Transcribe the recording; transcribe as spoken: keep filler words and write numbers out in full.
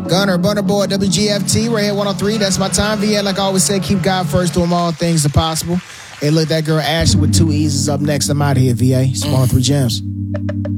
Gunner, Bunner Boy, W G F T, right here, one oh three. That's my time. V A, like I always say, keep God first, doing all things are possible. Hey, look, that girl Ashley with two E's is up next. I'm out here, V A. It's one oh three Gems.